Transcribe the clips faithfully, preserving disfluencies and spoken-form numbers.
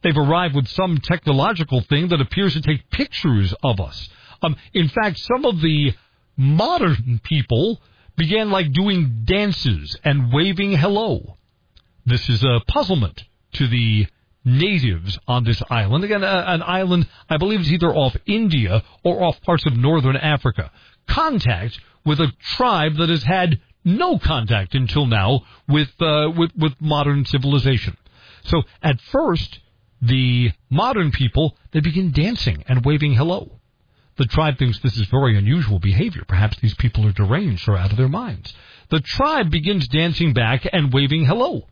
They've arrived with some technological thing that appears to take pictures of us. Um, in fact, some of the modern people began like doing dances and waving hello. This is a puzzlement to the natives on this island. Again, uh, an island, I believe it's either off India or off parts of northern Africa. Contact with a tribe that has had no contact until now with, uh, with, with modern civilization. So at first, the modern people, they begin dancing and waving hello. The tribe thinks this is very unusual behavior. Perhaps these people are deranged or out of their minds. The tribe begins dancing back and waving hello.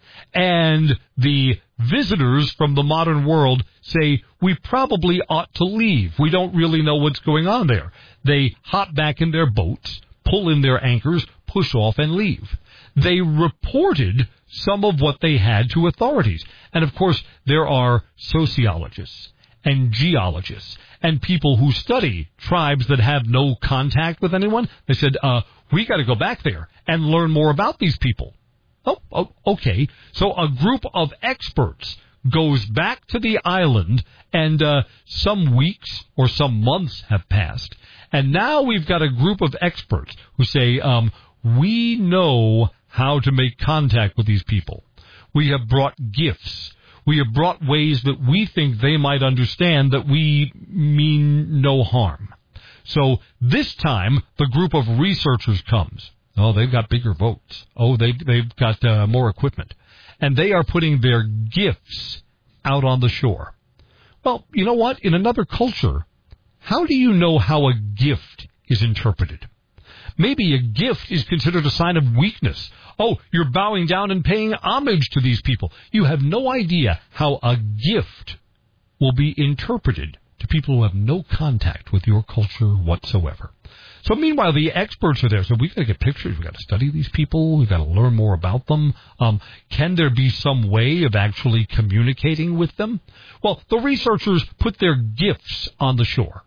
And the visitors from the modern world say, we probably ought to leave. We don't really know what's going on there. They hop back in their boats, pull in their anchors, push off, and leave. They reported some of what they had to authorities. And, of course, there are sociologists and geologists and people who study tribes that have no contact with anyone. They said, uh, we got to go back there and learn more about these people. Oh, oh, okay. So a group of experts goes back to the island, and uh, some weeks or some months have passed. And now we've got a group of experts who say, um, we know how to make contact with these people. We have brought gifts. We have brought ways that we think they might understand that we mean no harm. So this time, the group of researchers comes. Oh, they've got bigger boats. Oh, they, they've got uh, more equipment. And they are putting their gifts out on the shore. Well, you know what? In another culture, how do you know how a gift is interpreted? Maybe a gift is considered a sign of weakness. Oh, you're bowing down and paying homage to these people. You have no idea how a gift will be interpreted to people who have no contact with your culture whatsoever. So meanwhile, the experts are there. So we've got to get pictures. We've got to study these people. We've got to learn more about them. Um, can there be some way of actually communicating with them? Well, the researchers put their gifts on the shore.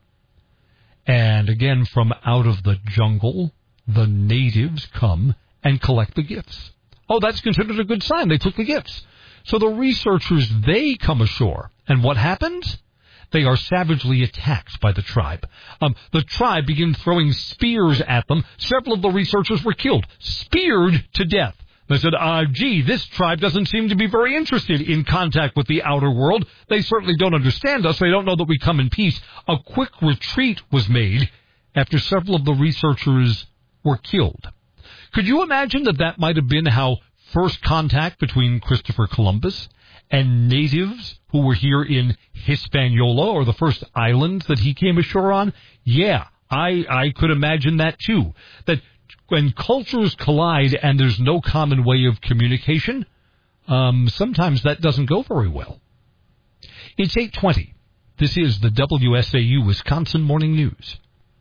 And again, from out of the jungle, the natives come and collect the gifts. Oh, that's considered a good sign. They took the gifts. So the researchers, they come ashore. And what happens? They are savagely attacked by the tribe. Um, the tribe begins throwing spears at them. Several of the researchers were killed, speared to death. They said, uh, gee, this tribe doesn't seem to be very interested in contact with the outer world. They certainly don't understand us. They don't know that we come in peace. A quick retreat was made after several of the researchers were killed. Could you imagine that that might have been how first contact between Christopher Columbus and natives who were here in Hispaniola, or the first islands that he came ashore on? Yeah, I, I could imagine that too. That when cultures collide and there's no common way of communication, um, sometimes that doesn't go very well. It's eight twenty. This is the W S A U Wisconsin Morning News.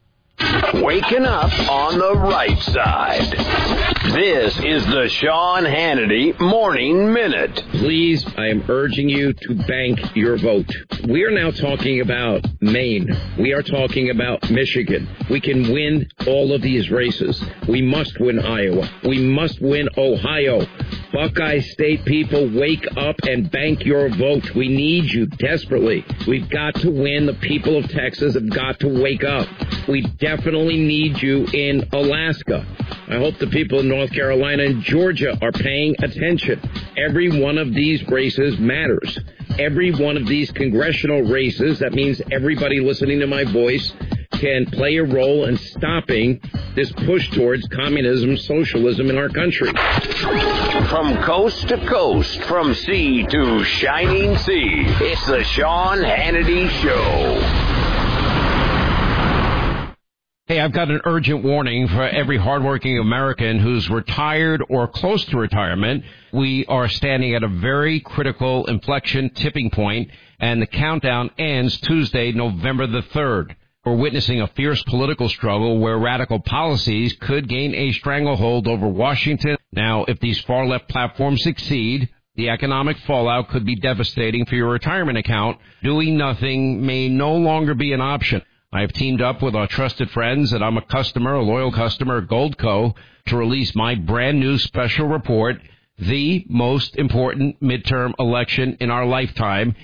Waking up on the right side. This is the Sean Hannity Morning Minute. Please, I am urging you to bank your vote. We are now talking about Maine. We are talking about Michigan. We can win all of these races. We must win Iowa. We must win Ohio. Buckeye State people, wake up and bank your vote. We need you desperately. We've got to win. The people of Texas have got to wake up. We definitely need you in Alaska. I hope the people in North Carolina and Georgia are paying attention. Every one of these races matters. Every one of these congressional races, that means everybody listening to my voice, can play a role in stopping this push towards communism, socialism in our country. From coast to coast, from sea to shining sea, it's the Sean Hannity Show. Hey, I've got an urgent warning for every hardworking American who's retired or close to retirement. We are standing at a very critical inflection tipping point, and the countdown ends Tuesday, November the third. We're witnessing a fierce political struggle where radical policies could gain a stranglehold over Washington. Now, if these far-left platforms succeed, the economic fallout could be devastating for your retirement account. Doing nothing may no longer be an option. I have teamed up with our trusted friends, and I'm a customer, a loyal customer at Goldco, to release my brand new special report, The Most Important Midterm Election in Our Lifetime.